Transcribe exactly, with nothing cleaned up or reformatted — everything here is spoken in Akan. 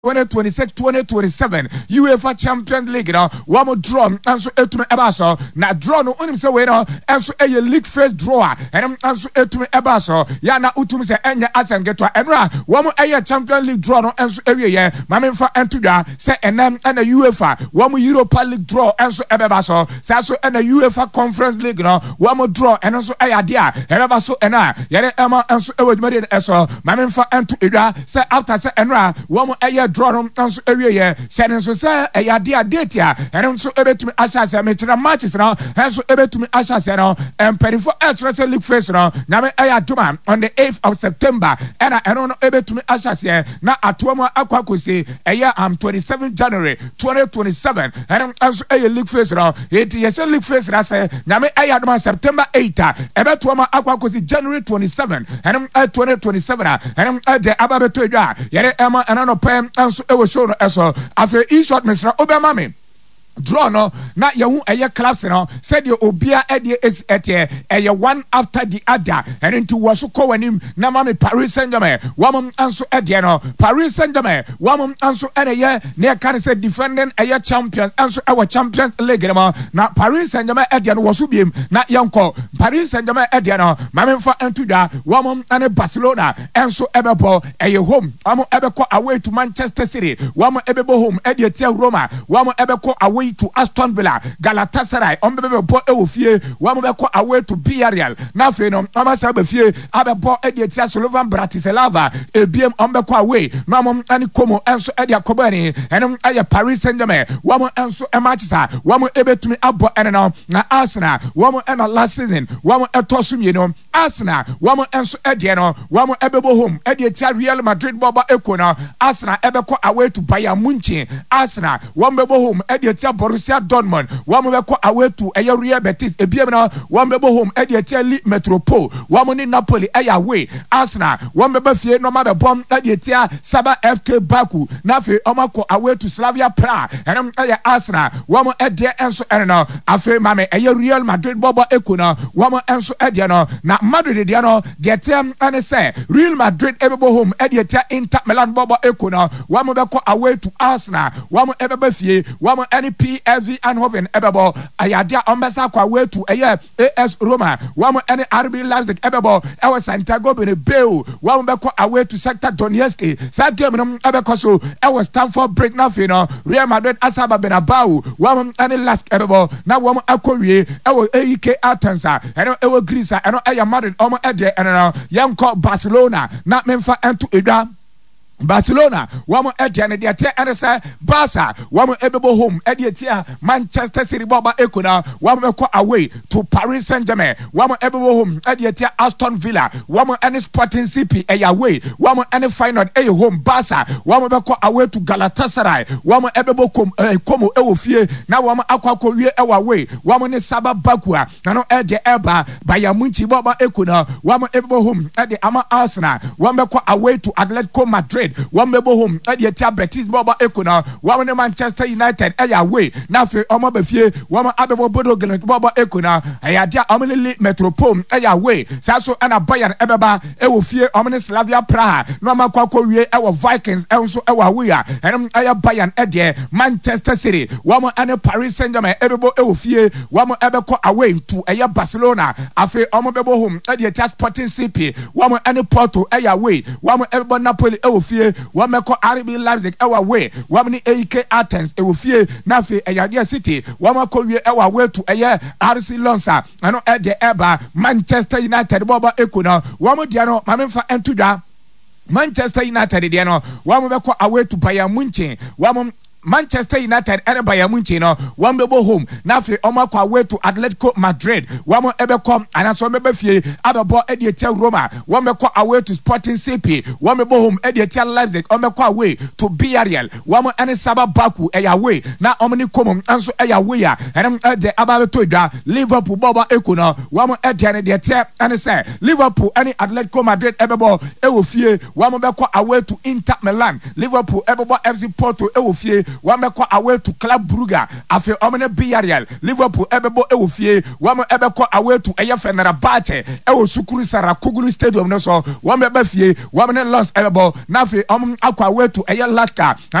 twenty twenty-six twenty twenty-seven UEFA Champions League no one draw and so etumi eba so na draw no onim say we no and so a league first drawer and so etumi eba so ya na utumi say enye asengeto enra one eye Champions League draw no and so ewie ye mamemfa entudwa say enam and a UEFA one Europa League draw and so eba so say so and a UEFA Conference League no one draw and so aya dia eba so ena yere ema and so ewe dwumade eso mamemfa entudwa say after say enra one eye draw no nso ewie ye sene so say eyade adate a ene nso ebetumi asase metira matches no nso ebetumi asase no emperifo etrese league face no nyame eyadoma on the eighth of September ena eno no ebetumi asase na atomo akwakosi eye am twenty-seventh January twenty twenty-seven ene nso eye league face no it yes league face na say nyame eyadoma September eighth ebetoma akwakosi January twenty-seventh ene twenty twenty-seven ene de ababeto edwa yere ema eno no pem nso ewo show no eso afi e-short mesra obema me draw no na yehu eye clubs no said you obia ede is ete eye one after the other and into waso ko wanim na ma me Paris Saint-Germain wam anso ede no Paris Saint-Germain wam anso ene ye na can say defending eye champions anso our Champions League no na Paris Saint-Germain ede no waso biem na yanko Paris Saint-Germain ede no ma me fa entuda wam ane Barcelona anso ebebo eye home wam ebeko away to Manchester City wam ebebo home ede tia Roma wam ebeko away to Aston Villa Galatasaray ombebe bo ewofie wamobeko away to Villarreal na fe no amasa be fie abebo edietia Slovan Bratislava ebiem ombeko away na mom ani komo enso edia kobani enem aye Paris Saint-Germain wamo enso e Manchester wamo ebetumi abo ene no na Arsenal wamo ena last season wamo etosumye no Arsenal wamo enso edie no wamo ebebo home edietia Real Madrid boba eko no Arsenal ebeko away to Bayern Munich Arsenal wambebo home edietia Borussia Dortmund one be ko away to Real Betis ebiem na one be home e de tia Lille Metropole one ni Napoli e away Arsenal one be fie no ma be bom e de tia Saba F K Baku na fe o ma ko away to Slavia Prague and e Arsenal one e de enso e no afi ma me e Real Madrid bobo eko na one enso e de no na Madrid de no de tem ane say Real Madrid e be home e de tia Inter Milan bobo eko na one be ko away to Arsenal one e be fie one any P S V Eindhoven ebebo ayadia ombesa kwa wetu eye A S Roma wamo any R B Leipzig ebebo ewe Santiago Bernabeu wamo beko away to Shakhtar Donetsk sa game no ebeko so ewe Stamford Bridge na fe no Real Madrid asaba Bernabeu wamo any last ebebo na wamo akowie ewe A E K Athens eno ewe Greece eno eye Madrid omo ede eno yanko Barcelona na memfa ento edwa Barcelona wamo etiane de ate ene say Barca wamo ebebo home ede tia Manchester City boba ekona wamo ko away to Paris Saint-Germain wamo ebebo home ede tia Aston Villa wamo ene Sporting C P e away wamo ene final e home Barca wamo be ko away to Galatasaray wamo ebebo kom komo ewo fie na wamo akwakọ wie ewa away wamo ne Saba Bakua na no ede eba Bayern Munich boba ekona wamo ebebo home ede ama Arsenal wamo ko away to Atletico Madrid one mebo home e tia Betis boba ekona one ne Manchester United e away na fe omo be fie one abebo bodo gele boba ekona e dia omele Metropole e away sa so na Bayern ebeba e wo fie omo ne Slavia Praha no makwa wie e wo Vikings e so e wo away a enem e Bayern e de Manchester City one ane Paris Saint-Germain ebebo e wo fie one ebeko away to e Barcelona afi omo bebo home e tia Sporting C P one ane Porto e away one ebebo Napoli e wo fie one meko R B Leipzig ewa way one ni A E K Athens ewo fie na fe Ayadia City one meko wie ewa way to eye R C Lonsa ano e de eba Manchester United boba ekuna one dia no mamemfa entuda Manchester United dia no one meko away to Bayern Munich one Manchester United and Bayern Munich no one bebo home na fe omo kwa away to Atletico Madrid one mo ebe come and so mebe fie abebo e de tia Roma one me kwa away to Sporting C P one mebo home e de tia Leipzig omo kwa away to Villarreal one mo ene Saba Baku e away na omo ni komo anso e away a ene de ababe to da Liverpool boba ekuno one mo e de ne de tia ene say Liverpool any Atletico Madrid ebebo e wo fie one mo be kwa away to Inter Milan Liverpool ebebo F C Porto e wo fie wameko away to Club Brugge afi omne Villarreal Liverpool ebebo e wo fie wam ebeko away to eye Fenerbahce e wo Sukuru Sarakoglu Stadium no so wam ebe fie wam ne Lens ebebo na afi om akwa away to eye Laska